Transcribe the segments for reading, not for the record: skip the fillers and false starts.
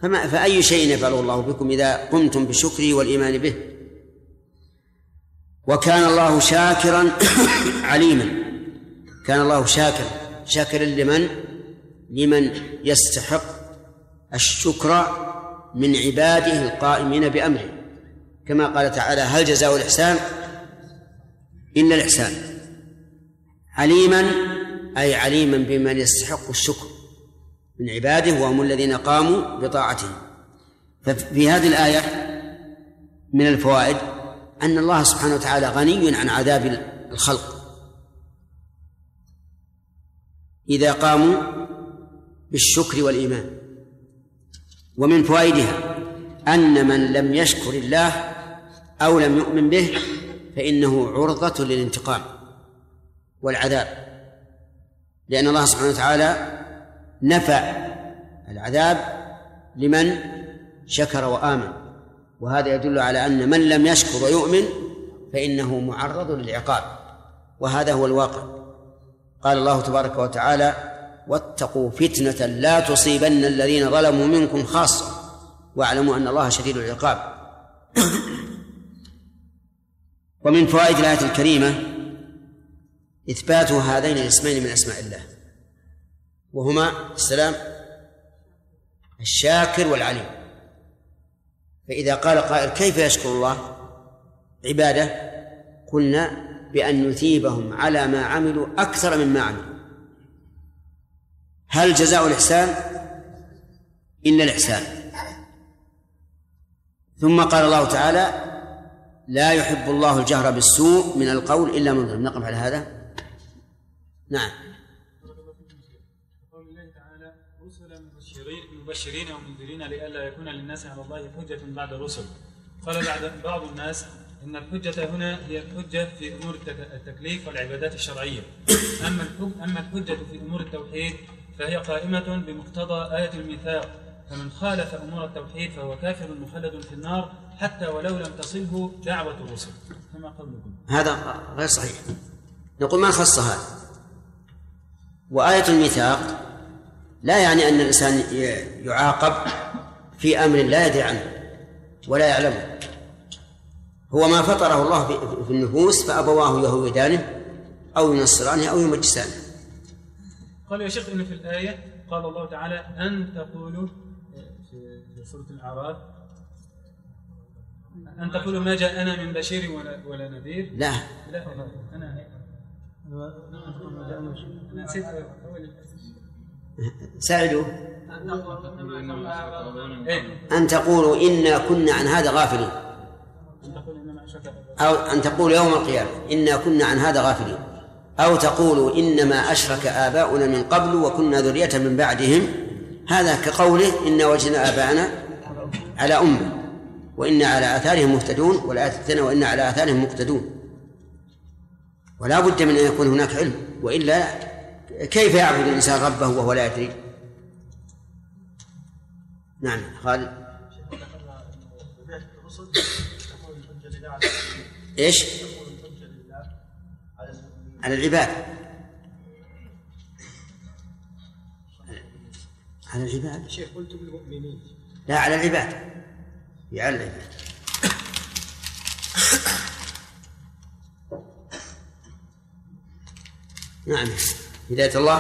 فأي شيء يفعله الله بكم إذا قمتم بشكره والإيمان به. وكان الله شاكرا عليما. كان الله شاكرا لمن يستحق الشكر من عباده القائمين بأمره، كما قال تعالى: هل جزاء الإحسان إلا الإحسان. عليما أي عليما بمن يستحق الشكر من عباده وهم الذين قاموا بطاعته. ففي هذه الآية من الفوائد أن الله سبحانه وتعالى غني عن عذاب الخلق إذا قاموا بالشكر والإيمان. ومن فوائدها أن من لم يشكر الله أو لم يؤمن به فإنه عرضة للانتقام والعذاب، لأن الله سبحانه وتعالى نفع العذاب لمن شكر وآمن، وهذا يدل على أن من لم يشكر ويؤمن فإنه معرض للعقاب، وهذا هو الواقع. قال الله تبارك وتعالى: واتقوا فتنة لا تصيبن الذين ظلموا منكم خاصة واعلموا أن الله شديد العقاب. ومن فوائد الآية الكريمة إثبات هذين الاسمين من أسماء الله، وهما السلام الشاكر والعليم. فإذا قال قائل: كيف يشكر الله عباده؟ قلنا: بأن يثيبهم على ما عملوا أكثر مما عملوا. هل جزاء الإحسان إلا الإحسان؟ ثم قال الله تعالى: لا يحب الله الجهر بالسوء من القول إلا من ظلم. نقف على هذا. نعم. قول الله تعالى: رسلا مبشرين ومنذرين لئلا يكون للناس على الله حجة بعد الرسل. قال بعض الناس إن الحجة هنا هي الحجة في أمور التكليف والعبادات الشرعية، أما الحجة في أمور التوحيد فهي قائمة بمقتضى آية الميثاق، فمن خالف أمور التوحيد فهو كافر مخلد في النار حتى ولو لم تصله دعوة الرسل. كما قولكم هذا غير صحيح. نقول: من خص هذا؟ وآية الميثاق لا يعني أن الإنسان يعاقب في أمر لا يدري عنه ولا يعلمه، هو ما فطره الله في النفوس فأبواه يهودانه أو ينصرانه أو يمجسانه. قال يا شيخ إن في الآية قال الله تعالى: أن تقولوا في سورة الأعراف أن تقولوا ما جاءنا من بشير ولا نذير. لا أنا نسيت. ساعدوا. أن تقولوا إنا كنا عن هذا غافلين، أو أن تقولوا يوم القيامة إنا كنا عن هذا غافلين، أو تقولوا إنما أشرك آباؤنا من قبل وكنا ذرية من بعدهم. هذا كقوله: إنا وجدنا آباءنا على أمة وإنا على آثارهم مهتدون، والآية الثانية: وإنا على آثارهم مقتدون. ولا بد من أن يكون هناك علم، وإلا كيف يعبد الإنسان ربه وهو لا يدري؟ نعم. خالد. إيش؟ على العباد. على العباد. شيخ قلت بالمؤمنين. لا، على العباد. على العباد. نعم. هداية الله.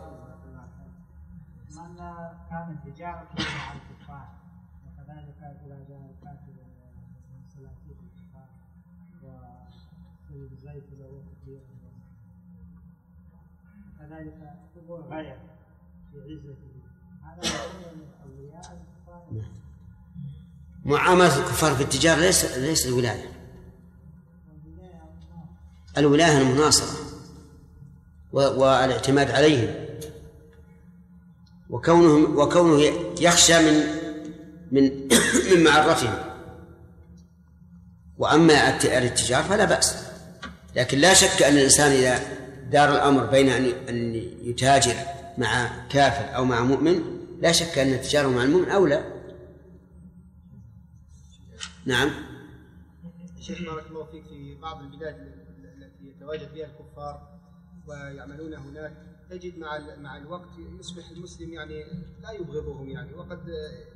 من كانت تجارة مع الكفار وكذلك إذا جاء الكافر من سلاطين الكفار وسيد زيد له كثير وكذلك قبول غير في عزته، هذا يكون الأولياء الكفار. معاملة الكفار في التجارة ليس الولاية. الولاية المناصرة والاعتماد عليهم، وكونه يخشى من معرتهم. وأما الاتجار فلا بأس، لكن لا شك أن الإنسان إذا دار الأمر بين أن يتاجر مع كافر أو مع مؤمن، لا شك أن التجارة مع المؤمن أولى. نعم. شيخ بارك الله فيك، في بعض البلاد التي يتواجد فيها الكفار ويعملون هناك تجد مع الوقت يصبح المسلم يعني لا يبغضهم يعني، وقد